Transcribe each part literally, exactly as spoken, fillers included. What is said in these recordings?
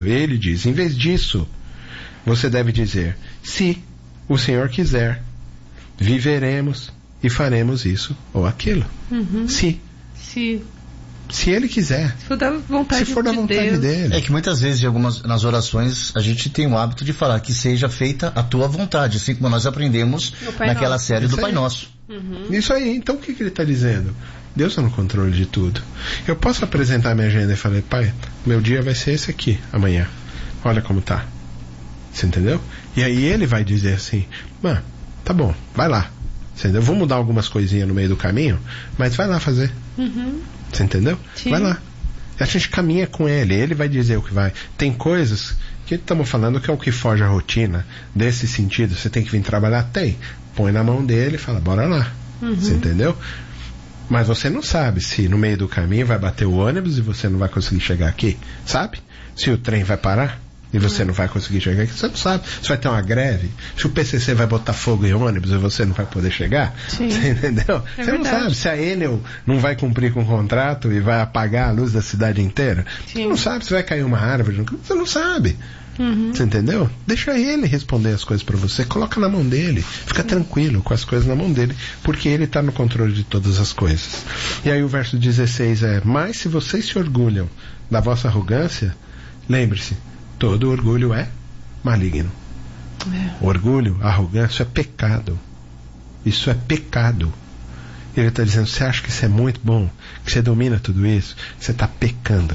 Ele diz, em vez disso, você deve dizer, se o Senhor quiser, viveremos e faremos isso ou aquilo. Uhum. Se. Se. Se ele quiser. Se for da vontade, se for da de vontade Deus. dele. É que muitas vezes, em algumas, nas orações, a gente tem o hábito de falar que seja feita a tua vontade, assim como nós aprendemos naquela Nosso. série Isso do Pai aí. Nosso. Uhum. Isso aí, então o que, que ele está dizendo? Deus está no controle de tudo. Eu posso apresentar minha agenda e falar, pai, meu dia vai ser esse aqui, amanhã. Olha como tá. Você entendeu? E aí ele vai dizer assim, mano, tá bom, vai lá. Você entendeu? Vou mudar algumas coisinhas no meio do caminho, mas vai lá fazer. Uhum. Você entendeu? Sim. Vai lá. A gente caminha com ele, ele vai dizer o que vai. Tem coisas que estamos falando que é o que foge à rotina. Desse sentido, você tem que vir trabalhar? Tem. Põe na mão dele e fala, bora lá. Uhum. Você entendeu? Mas você não sabe se no meio do caminho vai bater o ônibus e você não vai conseguir chegar aqui. Sabe? Se o trem vai parar e você não vai conseguir chegar aqui, você não sabe. Se vai ter uma greve, se o P C C vai botar fogo em ônibus e você não vai poder chegar. Sim. Você entendeu? É você verdade. não sabe se a Enel não vai cumprir com o contrato e vai apagar a luz da cidade inteira. Sim. Você não sabe se vai cair uma árvore. Você não sabe. Uhum. Você entendeu? Deixa ele responder as coisas pra você. Coloca na mão dele. Fica tranquilo com as coisas na mão dele. Porque ele está no controle de todas as coisas. E aí o verso dezesseis é, mas se vocês se orgulham da vossa arrogância, lembre-se, todo orgulho é maligno. É. Orgulho, arrogância é pecado. Isso é pecado. Ele está dizendo, você acha que isso é muito bom? Que você domina tudo isso? Você está pecando.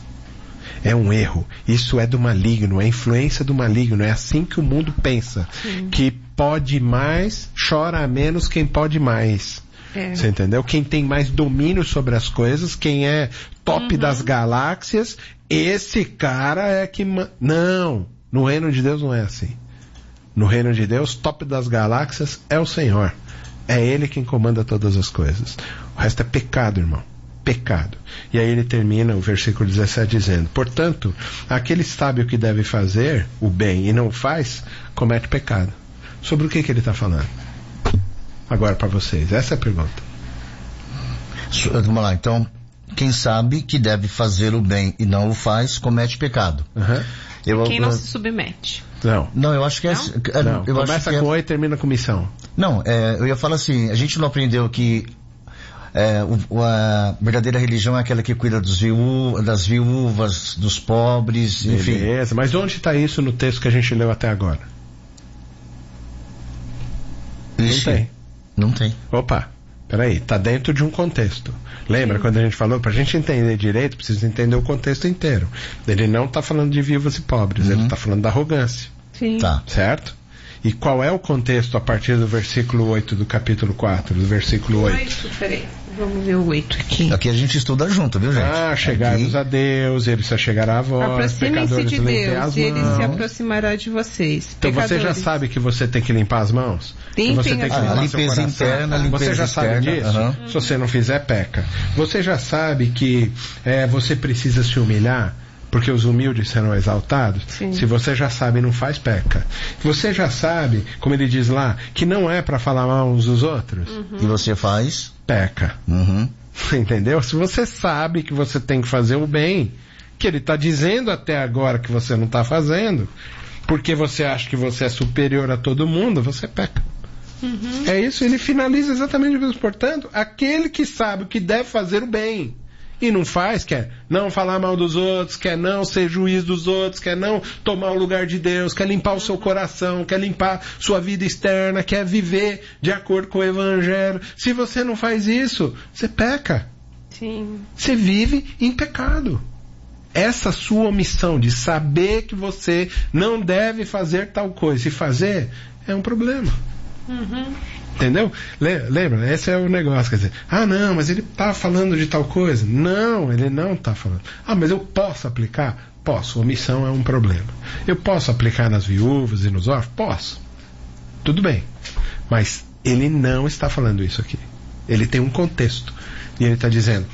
É um erro. Isso é do maligno, é influência do maligno. É assim que o mundo pensa. Sim. Que pode mais, chora menos quem pode mais. É. Você entendeu? Quem tem mais domínio sobre as coisas, quem é top Uhum. das galáxias, esse cara é que... Ma... Não, no reino de Deus não é assim. No reino de Deus, top das galáxias é o Senhor. É Ele quem comanda todas as coisas. O resto é pecado, irmão. Pecado. E aí ele termina o versículo dezessete dizendo, portanto, aquele sabe o que deve fazer, o bem, e não o faz, comete pecado. Sobre o que, que ele está falando? Agora para vocês, essa é a pergunta. Vamos lá, então, quem sabe que deve fazer o bem e não o faz, comete pecado. Uhum. Eu, Quem não eu, se submete. Não. não, eu acho que é... Não? é Não. eu Começa acho que é, com oi e termina com missão. Não, é, eu ia falar assim, a gente não aprendeu que é, o, a verdadeira religião é aquela que cuida dos viú, das viúvas, dos pobres, enfim. Beleza, mas onde está isso no texto que a gente leu até agora? Ixi, Não tem. Não tem. Opa, peraí, está dentro de um contexto. Lembra quando a gente falou, para a gente entender direito, precisa entender o contexto inteiro. Ele não está falando de viúvas e pobres, Uhum. ele está falando da arrogância. Sim. Tá. Certo? E qual é o contexto a partir do versículo oito do capítulo quatro, do versículo oito? Oito, peraí. Vamos ver o oito aqui. Aqui a gente estuda junto, viu, gente? Ah, chegai-vos Aqui, a Deus, ele se achegará a vós, Aproximem-se pecadores, de limpem Deus as e ele mãos. se aproximará de vocês. Então você já Pecadores. sabe que você tem que limpar as mãos? Que Limpem você tem as que Ah, limpar a seu limpeza coração? interna, a limpeza Você já sabe externa, disso? aham. Se você não fizer, peca. Você já sabe que é, você precisa se humilhar, porque os humildes serão exaltados? Sim. Se você já sabe, não faz, peca. Você já sabe, como ele diz lá, que não é para falar mal uns dos outros? E você faz? Peca. Uhum. Entendeu? Se você sabe que você tem que fazer o bem, que ele está dizendo até agora que você não está fazendo, porque você acha que você é superior a todo mundo, você peca. Uhum. É isso, ele finaliza exatamente isso. Portanto, aquele que sabe o que deve fazer o bem e não faz, quer não falar mal dos outros, quer não ser juiz dos outros, quer não tomar o lugar de Deus, quer limpar o seu coração, quer limpar sua vida externa, quer viver de acordo com o Evangelho. Se você não faz isso, você peca. Sim. Você vive em pecado. Essa sua omissão de saber que você não deve fazer tal coisa e fazer é um problema. Uhum. Entendeu? Le- Lembra? Esse é o negócio. Quer dizer, ah não, mas ele está falando de tal coisa. Não, ele não está falando. Ah, mas eu posso aplicar? Posso. Omissão é um problema. Eu posso aplicar nas viúvas e nos órfãos? Posso. Tudo bem. Mas ele não está falando isso aqui. Ele tem um contexto. E ele está dizendo,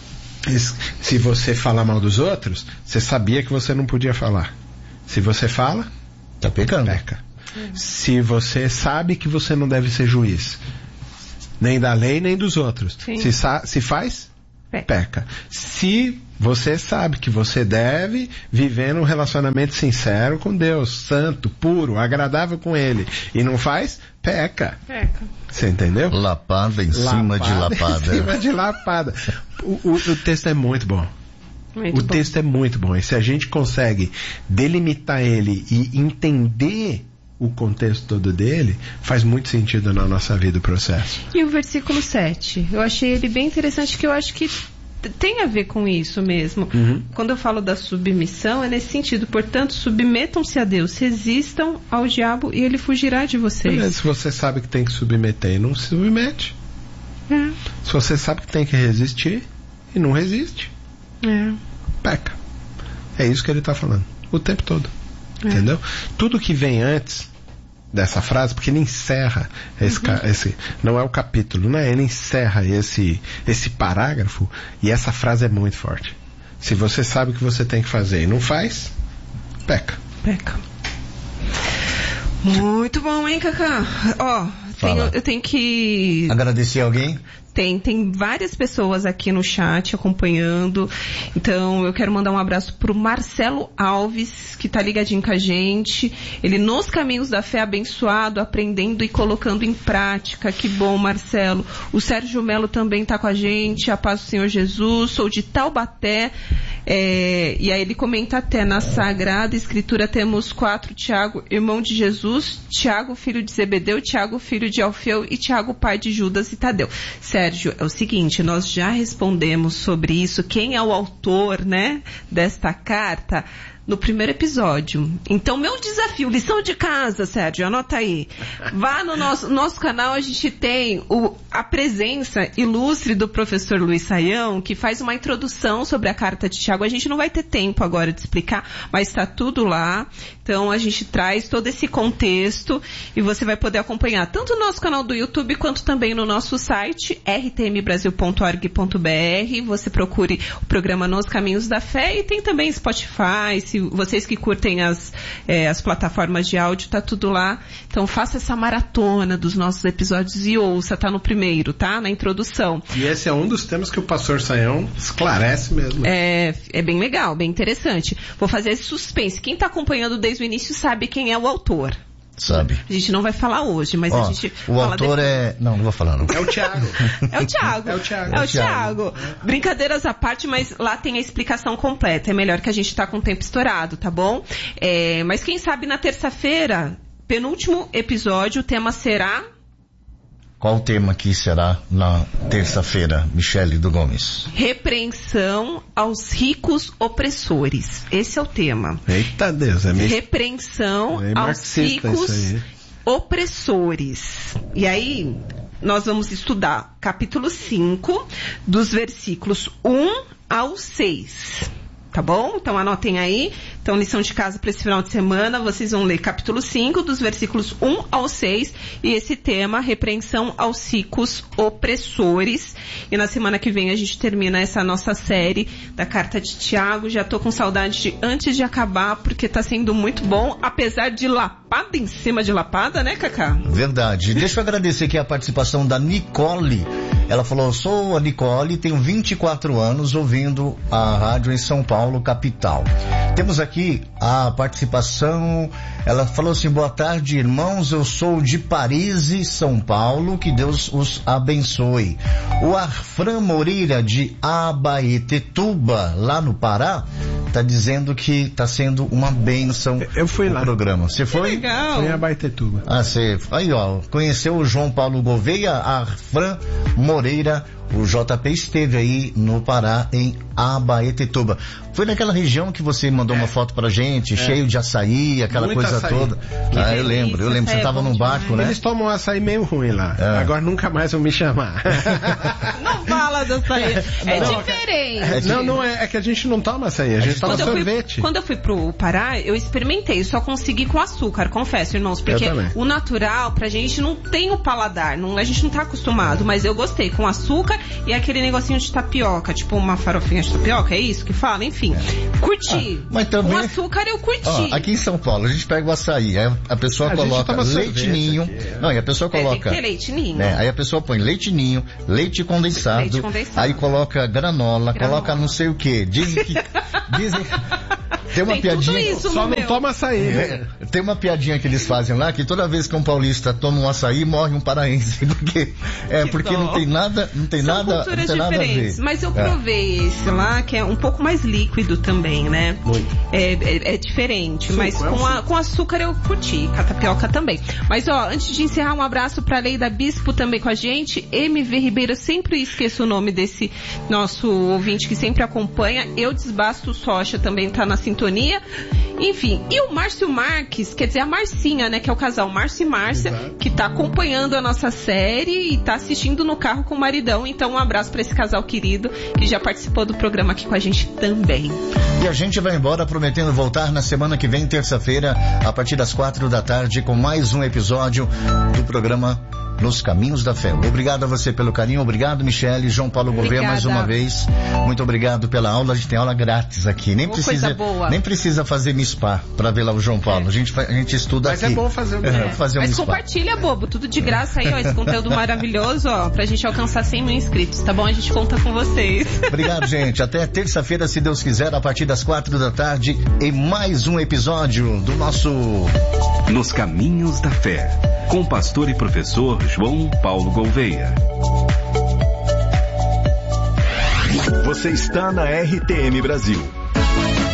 se você falar mal dos outros, você sabia que você não podia falar. Se você fala, Tá pecando. peca. Se você sabe que você não deve ser juiz, nem da lei nem dos outros, Sim. se, sa- se faz, Peca. peca. Se Você sabe que você deve viver num relacionamento sincero com Deus, santo, puro, agradável com Ele. E não faz? Peca. Peca. Você entendeu? Lapada em cima de lapada. Em cima de lapada. O, o, o texto é muito bom. Muito o bom. texto é muito bom. E se a gente consegue delimitar ele e entender o contexto todo dele, faz muito sentido na nossa vida o processo. E o versículo sete? Eu achei ele bem interessante, que eu acho que tem a ver com isso mesmo. Uhum. Quando eu falo da submissão, é nesse sentido. Portanto, submetam-se a Deus, resistam ao diabo e ele fugirá de vocês. Mas se você sabe que tem que submeter e não se submete. É. Se você sabe que tem que resistir e não resiste, É. peca. É isso que ele está falando o tempo todo. É. Entendeu? Tudo que vem antes dessa frase, porque ele encerra esse, Uhum. esse não é o capítulo, né? Ele encerra esse, esse parágrafo e essa frase é muito forte. Se você sabe o que você tem que fazer e não faz, peca. Peca. Muito bom, hein, Cacá? Ó, tenho, eu tenho que... Agradecer alguém? Tem, tem várias pessoas aqui no chat acompanhando. Então, eu quero mandar um abraço pro Marcelo Alves, que tá ligadinho com a gente. Ele nos caminhos da fé, abençoado, aprendendo e colocando em prática. Que bom, Marcelo. O Sérgio Melo também tá com a gente. A paz do Senhor Jesus. Sou de Taubaté. É, e aí ele comenta até, na Sagrada Escritura temos quatro: Tiago, irmão de Jesus, Tiago, filho de Zebedeu, Tiago, filho de Alfeu e Tiago, pai de Judas e Tadeu. Sérgio, é o seguinte, nós já respondemos sobre isso, quem é o autor, né, desta carta, no primeiro episódio. Então, meu desafio, lição de casa, Sérgio, anota aí. Vá no nosso, nosso canal, a gente tem o, a presença ilustre do professor Luiz Saião, que faz uma introdução sobre a carta de Tiago. A gente não vai ter tempo agora de explicar, mas está tudo lá. Então, a gente traz todo esse contexto e você vai poder acompanhar tanto no nosso canal do YouTube, quanto também no nosso site, r t m brasil ponto org ponto b r. Você procure o programa Nos Caminhos da Fé e tem também Spotify. Se vocês que curtem as, é, as plataformas de áudio, tá tudo lá. Então faça essa maratona dos nossos episódios e ouça, tá no primeiro, tá? Na introdução. E esse é um dos temas que o pastor Saião esclarece mesmo. É, é bem legal, bem interessante. Vou fazer esse suspense. Quem tá acompanhando desde o início sabe quem é o autor. Sabe. A gente não vai falar hoje, mas Ó, a gente o fala autor depois. é... Não, não vou falar não. É o Tiago. É o Tiago. É o Tiago. É o Tiago. Brincadeiras à parte, mas lá tem a explicação completa. É melhor que a gente tá com o tempo estourado, tá bom? É, mas quem sabe na terça-feira, penúltimo episódio, o tema será... Qual o tema que será na terça-feira, Michele do Gomes? Repreensão aos ricos opressores. Esse é o tema. Eita Deus, é meio... Repreensão é aos marxista ricos isso aí. opressores. E aí, nós vamos estudar capítulo cinco, dos versículos um ao seis. Tá bom? Então anotem aí. Então, lição de casa para esse final de semana, vocês vão ler capítulo cinco, dos versículos um ao seis, e esse tema, repreensão aos ricos opressores. E na semana que vem a gente termina essa nossa série da carta de Tiago. Já tô com saudade de antes de acabar, porque tá sendo muito bom, apesar de lapada em cima de lapada, né, Cacá? Verdade. Deixa eu agradecer aqui a participação da Nicole. Ela falou, sou a Nicole, tenho vinte e quatro anos ouvindo a rádio em São Paulo, capital. Temos aqui a participação, ela falou assim, boa tarde, irmãos, eu sou de Paris, São Paulo, que Deus os abençoe. O Arfran Moreira de Abaetetuba, lá no Pará, tá dizendo que está sendo uma bênção Eu fui o lá. programa. Você Que foi? legal. Foi a Baitetuba. Ah, você... Aí, ó, conheceu o João Paulo Gouveia, Arfran Moreira, o J P esteve aí no Pará, em Abaetetuba. Foi naquela região que você mandou É. uma foto pra gente, É. cheio de açaí, aquela Muito coisa açaí. toda. Que Ah, eu delícia, lembro, eu lembro, você açaí é tava bom num barco, demais. né? Eles tomam um açaí meio ruim lá. É. Agora nunca mais vão me chamar. Não fala do açaí. É Não, diferente. é não, não é, é que a gente não toma açaí, a gente toma Quando eu, fui, sorvete. quando eu fui pro Pará, eu experimentei, só consegui com açúcar, confesso, irmãos, porque Eu também. o natural, pra gente, não tem o paladar, não, a gente não tá acostumado, mas eu gostei. sei, com açúcar e aquele negocinho de tapioca, tipo uma farofinha de tapioca, é isso que fala? Enfim, é. curti. Ah, mas também... Com açúcar eu curti. Ó, aqui em São Paulo, a gente pega o açaí, aí a pessoa a coloca leite ninho, aqui, não, e a pessoa coloca... É, tem que ter leite ninho. Né, aí a pessoa põe leite ninho, leite condensado, leite condensado. Aí coloca granola, granola, coloca não sei o que, dizem que... dizem... Tem uma tem piadinha. Isso só não meu. Toma açaí. É, tem uma piadinha que eles fazem lá que toda vez que um paulista toma um açaí, morre um paraense. Porque, é, porque não tem nada, não tem São nada, culturas não tem nada a ver. Mas eu provei é. esse lá, que é um pouco mais líquido também, né? É, é, é diferente. Suco, mas com, é a, com açúcar eu curti, com a tapioca também. Mas ó, antes de encerrar, um abraço pra Leida Bispo também com a gente. M V Ribeiro, eu sempre esqueço o nome desse nosso ouvinte que sempre acompanha. Eu Desbasto Socha também tá na sintonia. Enfim, e o Márcio Marques, quer dizer, a Marcinha, né, que é o casal Márcio e Márcia, exato, que tá acompanhando a nossa série e tá assistindo no carro com o maridão. Então, um abraço pra esse casal querido, que já participou do programa aqui com a gente também. E a gente vai embora prometendo voltar na semana que vem, terça-feira, a partir das quatro da tarde, com mais um episódio do programa Nos Caminhos da Fé. Obrigado a você pelo carinho, obrigado, Michele, João Paulo Gouveia, mais uma vez. Muito obrigado pela aula, a gente tem aula grátis aqui, nem Uma precisa, boa. nem precisa fazer mispa pra ver lá o João Paulo, é. a, gente, a gente estuda Mas aqui. Mas é bom fazer o é, fazer um Mas mispa. compartilha, bobo, tudo de graça aí, ó, esse conteúdo maravilhoso, ó, pra gente alcançar cem mil inscritos, tá bom? A gente conta com vocês. Obrigado, gente, até terça-feira, se Deus quiser, a partir das quatro da tarde, em mais um episódio do nosso Nos Caminhos da Fé, com o pastor e professor João Paulo Gouveia. Você está na R T M Brasil.